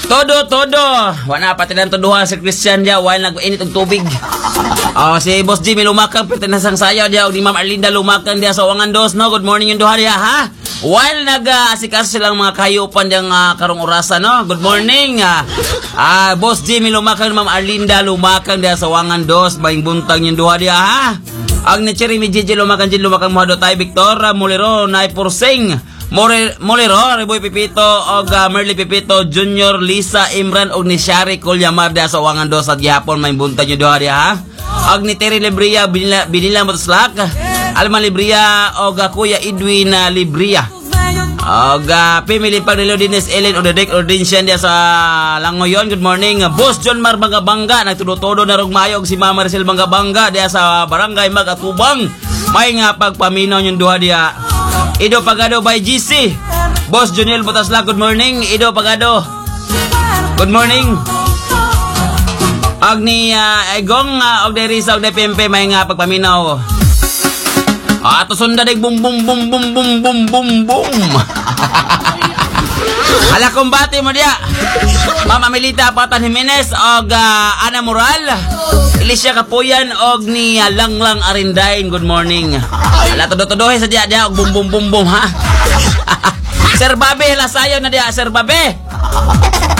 Todo. Wala pati lang tuduha si Christian dia, wala nag-init og tubig. Si Boss Jimmy lumakang pitinasang sayaw dia, ni Ma'am Arlinda lumakang dia sa Wangan Dos, no? Good morning yung duha dia, ha? While nag-asikaso silang mga kahayupan diyang karong orasan, no? Good morning. Boss Jimmy lumakang, Ma'am Arlinda lumakang dia sa Wangan Dos, maing buntang yung duha dia, ha? Ang ni Cherry Mijiji lumakang mahado tayo, Victor Mulero, Naipursing, Molero, Reboy Pipito, og Merly Pipito, Junior, Lisa, Imran, og ni Shari Kulyamar dia sa Wangan Dos, at gihapon may buntang yung duha dia, ha? Og ni Terry Libria, Binila Motoslak, Alma Libria, og Kuya Edwin Libria. Og Pimili Pagnilo Dines Ellen o Dedek Ordinsian dia sa Langoyon. Good morning. Boss John Mar Bangabanga, nagtudo-todo na rugmayo, og si Mama Maricel Bangabanga dia sa Barangay Magatubang. May nga pagpaminaw yung duha dia. Ido Pagado by GC. Boss Joniel Botasla, good morning. Ido Pagado, good morning. Og ni Egong og ni Risa og ni Pempe, may nga pagpaminaw. Ato sunda dig bum bum bum bum bum bum bum bum. Ala kumbati mo dia. Mama Melita Patan Jimenez og Ana Moral, Alicia Kapuyan og ni Langlang Arindain, good morning. Ala todo-todohe sa dia og bum bum bum bum, ha. Sir Babe lasayo na dia, Sir Babe.